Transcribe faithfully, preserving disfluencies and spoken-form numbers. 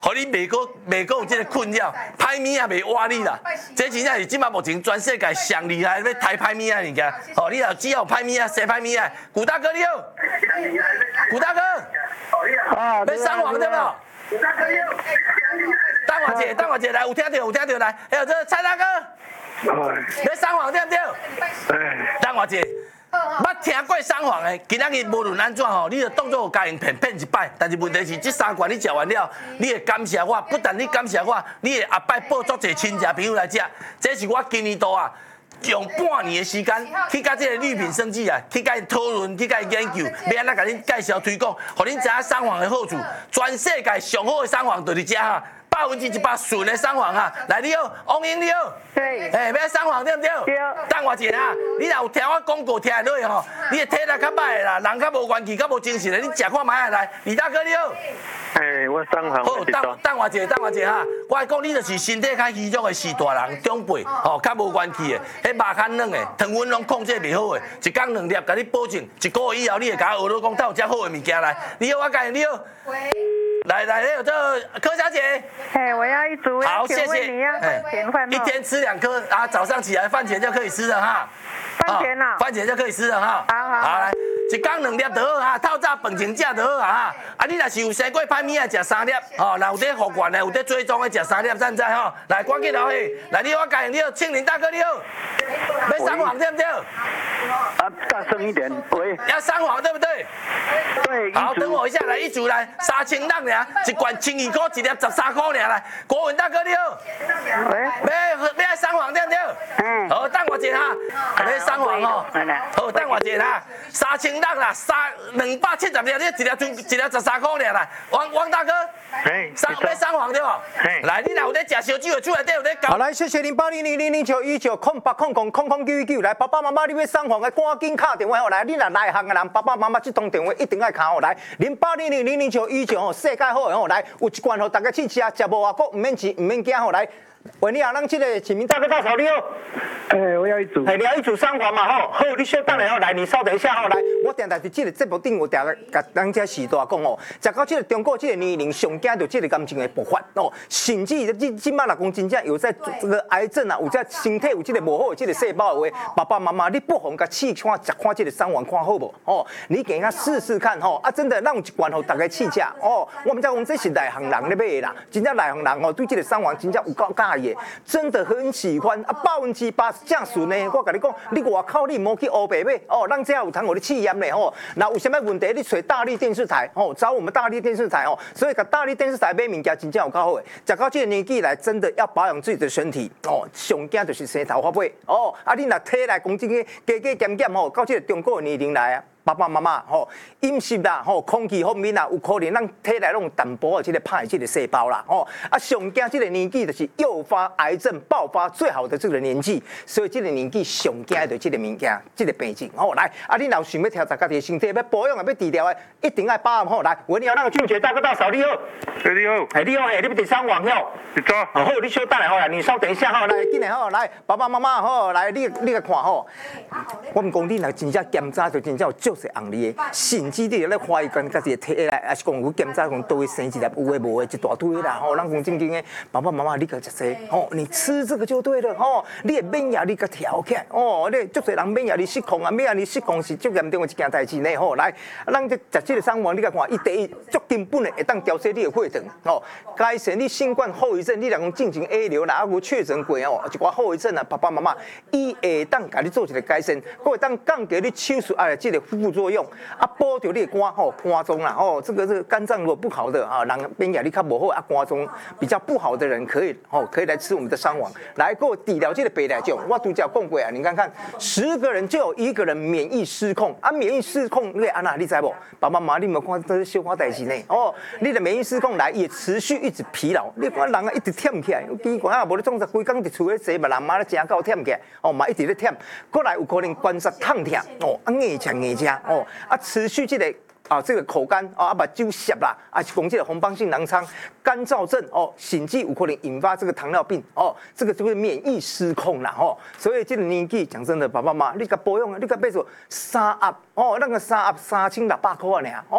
互你袂过袂过有这个困扰，歹物也袂挖你啦。这真正是即马目前全世界上厉害要抬歹物仔物件。哦，你若只要有歹物仔，洗歹物仔，古大哥你好，古大哥，啊，要上网对不？等我一下，等我一下来，有听到有听到来，还有这蔡大哥，要上网对不对？等我一下。捌听过上访的，今仔日无论安怎吼，你就当作有家人骗骗一摆。但是问题是，这三罐你食完了，你会感谢我，不但你感谢我，你会下摆报足侪亲戚朋友来食。这是我今年度啊，用半年的时间去甲这个绿品生计啊，去甲伊讨论，去甲伊研究，要安怎甲恁介绍推广，互恁知影上访的好处。全世界上好的上访就是这哈。百分之一百纯的上访哈，来你好，王英你好， 对， 哎，要上访对不对？ 对。 等我一下啊，你若有听我广告听落去吼，你的体力较歹啦，人较无元气，较无精神的，你食看卖啊来，李大哥你好。 哎，我上访。 好，等等我一下，等我一下哈，我来讲，你就是身体较虚弱的四大人，长辈吼，较无元气的，迄肉较软的，糖分拢控制袂好的，一天两粒，甲你保证，一个月以后你会甲我学到讲，倒有遮好的物件来。你好，我家人你好。喂。来来，有这柯小姐。 哎，我要一组。 好，谢谢。 你要番茄饭一天吃两颗啊，早上起来饭前就可以吃了哈。 番茄呢？ 饭前就可以吃了哈。 好好。 好来，一天两粒就好哈，透早饭前食就好哈。啊，你若是有生过歹物啊，食三粒，吼，若有在服管的，有在追踪的，食三粒赞赞吼。来，赶紧落去。来，你好，家人你好，庆林大哥你好。要上网对不对？ 啊，大声一点，喂。 要上网对不对？ 对。 好，等我一下来，一组来，三千六尔，一罐千二块，一粒十三块尔来。国文大哥你好。 喂。 要要上网对不对？ 嗯。 好，等我一下哈，要上网哦。好，等我一下哈，三千六啦，三两百七十粒，你一粒存一粒十三块尔来。王王大哥。 嘿。 上要上网对不？ 嘿。 来，你若有在食烧酒的，厝内底有在搞。 好，来，谢谢零八零零零零九一九空八空空空空九一九，来，爸爸妈妈你要上网的，赶紧打电话哦，来，你若内行的人，爸爸妈妈这通电话一定要卡哦，来，零八零零零零九一九哦，世界好的哦，来，有一罐吼，大家去吃，食无外国唔免钱，唔免惊吼，来。喂，你好，咱这个启明大哥大嫂你好， 哎，我要一组， 哎，你要一组上环嘛吼，好，你稍等下吼，来，你稍等一下吼，来，我定定伫这个节目顶，我定个甲咱遮时代讲哦，食到这个中国这个年龄上惊着这个感情的爆发哦，甚至即即摆若讲真正有在这个癌症啊，有在身体有这个无好的这个细胞的话，爸爸妈妈你不妨甲试看食看这个上环看好无哦，你给他试试看吼，啊，真的让一罐吼大家试食哦，我们再讲这是内行人咧买的啦，真正内行人哦，对这个上环真正有够介。真的很喜欢啊！百分之八十正顺呢，我跟你讲，你外口你莫去黑白买哦，咱这有通互你试验嘞吼。那有什么问题，你找大力电视台哦，找我们大力电视台哦。所以甲大力电视台买物件真正有够好诶。食到这个年纪来，真的要保养自己的身体哦。上惊就是生头发尾哦，啊你若体来讲真个加加减减吼，到这个中国的年龄来啊。爸爸妈妈吼，饮食啦吼，空气方面啦，有可能咱体内拢淡薄的这个歹这个细胞啦吼，啊上惊这个年纪就是诱发癌症爆发最好的这个年纪，所以这个年纪上惊的这个物件，这个病症吼，来啊你若想要调查家己的身体，要保养啊，要治疗的，一定要把握吼，来，我你好，那个俊杰大哥大嫂你好， 哎你好， 哎你好，哎你要第三网哟， 你走， 好，你稍等来吼，来你稍等一下吼，来进来吼，来爸爸妈妈吼，来你你来看吼，我们讲你若真正检查就真正有就是红利的，甚至你咧怀疑讲家己体来，还是讲有检查讲都会生一粒有诶无诶一大堆啦吼，咱讲正经诶，爸爸妈妈你可食些吼，你吃这个就对了吼，你诶免疫力个调起来哦，你足侪人免疫力失控啊，免疫力失控是足严重诶一件代志呢吼，来，咱这食这个上网你甲看，伊第一足根本诶会当调节你诶血糖吼，改善你新冠后遗症，你若讲进行 A 流啦，啊有确诊过哦，一寡后遗症啊，爸爸妈妈伊会当甲你做一个改善，佫会当降低你手术啊这个副作用。啊，保住你的肝吼肝脏啦吼，这个这个肝脏如果不好的啊，人免疫力较不好啊，肝脏比较不好的人可以吼可以来吃我们的上网，来给我治疗这个白内障。我独角讲过啊，你看看十个人就有一个人免疫失控啊，免疫失控你安那你知无？爸爸妈妈你有没有看这是小可代志呢？哦，你的免疫失控来也持续一直疲劳，你看人啊一直忝起来，奇怪啊，无你总是规工伫厝咧坐嘛，人妈咧真够忝起来，哦嘛一直咧忝，过来有可能关节痛痛哦，啊硬吃硬吃哦。啊，持续这个啊，这个口干啊，把酒涩啦，啊，是讲这个红斑性狼疮、干燥症哦，甚至有可能引发这个糖尿病哦，这个就是免疫失控啦哦。所以这个年纪讲真的，爸爸妈妈，你甲保养啊，你甲买做三盒哦，那个三盒三千六百块尔哦。